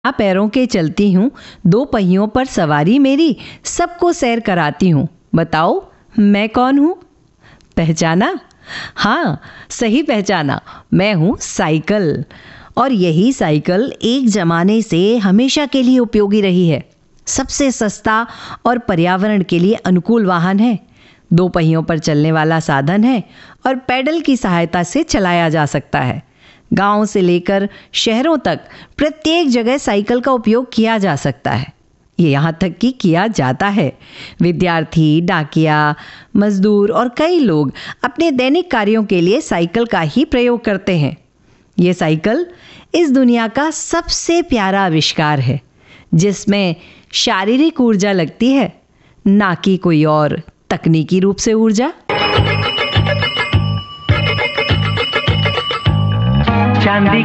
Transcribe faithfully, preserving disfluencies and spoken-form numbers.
पैरों के चलती हूँ, दो पहियों पर सवारी मेरी, सबको सैर कराती हूँ। बताओ मैं कौन हूँ? पहचाना? हाँ, सही पहचाना। मैं हूँ साइकिल। और यही साइकिल एक जमाने से हमेशा के लिए उपयोगी रही है। सबसे सस्ता और पर्यावरण के लिए अनुकूल वाहन है। दो पहियों पर चलने वाला साधन है और पैडल की सहायता से चलाया जा सकता है। गांव से लेकर शहरों तक प्रत्येक जगह साइकिल का उपयोग किया जा सकता है। ये यहाँ तक कि किया जाता है। विद्यार्थी, डाकिया, मजदूर और कई लोग अपने दैनिक कार्यों के लिए साइकिल का ही प्रयोग करते हैं। ये साइकिल इस दुनिया का सबसे प्यारा आविष्कार है, जिसमें शारीरिक ऊर्जा लगती है, ना कि कोई और तकनीकी रूप से ऊर्जा। चांदी